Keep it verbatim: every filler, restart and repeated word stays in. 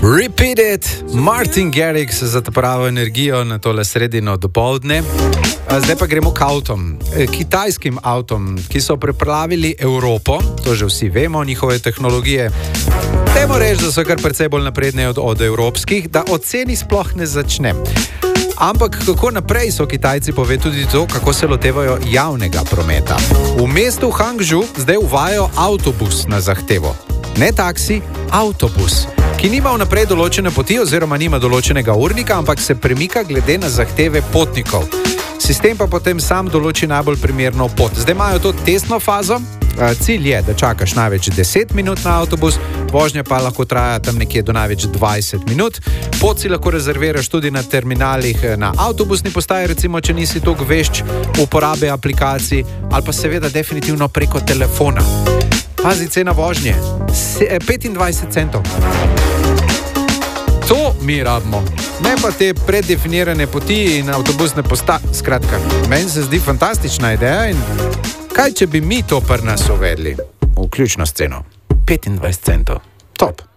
Repeat it, Martin Garrix za to pravo energijo na tole sredino dopoldne. Zdaj pa gremo k avtom, kitajskim avtom, ki so preplavili Evropo, to že vsi vemo, njihove tehnologije. Dajmo reči, da so kar precej bolj napredne od, od evropskih, da o ceni sploh ne začnem. Ampak kako naprej so Kitajci povedali tudi to, kako se lotevajo javnega prometa. V mestu Hangzhou zdaj uvajajo avtobus na zahtevo. Ne taksi, avtobus, ki nima vnaprej določene poti oziroma nima določenega urnika, ampak se premika glede na zahteve potnikov. Sistem pa potem sam določi najbolj primerno pot. Zdaj imajo to testno fazo. Cilj je, da čakaš največ deset minut na avtobus, vožnja pa lahko traja tam nekje do največ dvajset minut. Pot si lahko rezerviraš tudi na terminalih na avtobusni postaji, recimo, če nisi toliko vešč uporabe aplikacij, ali pa seveda definitivno preko telefona. Pazi, cena vožnje, petindvajset centov. To mi rabimo, ne pa te predefinirane poti in avtobusne postaje. Skratka, meni se zdi fantastična ideja in kaj, če bi mi to pri nas uvedli? Vključno s ceno petindvajset centov. Top.